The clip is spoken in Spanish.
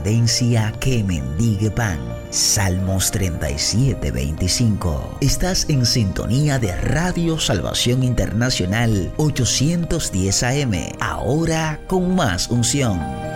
descendencia que mendigue pan. Salmos 37:25. Estás en sintonía de Radio Salvación Internacional 810 AM, ahora con más unción.